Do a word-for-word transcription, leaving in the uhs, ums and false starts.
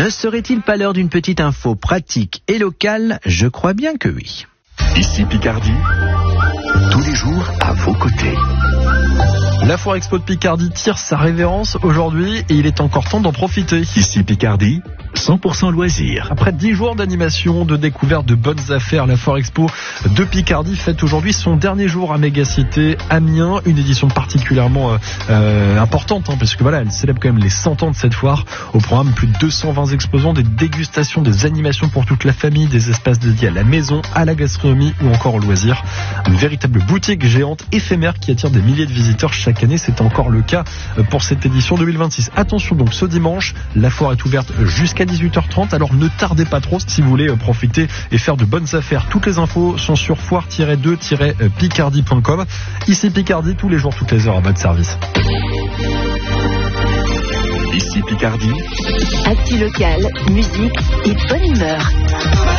Ne serait-il pas l'heure d'une petite info pratique et locale ? Je crois bien que oui. Ici Picardie, tous les jours à vos côtés. La Foire Expo de Picardie tire sa révérence aujourd'hui et il est encore temps d'en profiter. Ici Picardie, cent pour cent loisirs. Après dix jours d'animation, de découverte, de bonnes affaires, la Foire Expo de Picardie fête aujourd'hui son dernier jour à Mégacité Amiens. Une édition particulièrement euh, euh, importante, hein, parce que voilà, elle célèbre quand même les cent ans de cette foire. Au programme, plus de deux cent vingt exposants, des dégustations, des animations pour toute la famille, des espaces dédiés à la maison, à la gastronomie ou encore aux loisirs. Une véritable boutique géante éphémère qui attire des milliers de visiteurs chaque année. C'est encore le cas pour cette édition deux mille vingt-six. Attention donc, ce dimanche, la foire est ouverte jusqu'à dix-huit heures trente, alors ne tardez pas trop si vous voulez profiter et faire de bonnes affaires. Toutes les infos sont sur foire tiret deux tiret picardie point com. Ici Picardie, tous les jours, toutes les heures à votre service. Ici Picardie, actu local, musique et bonne humeur.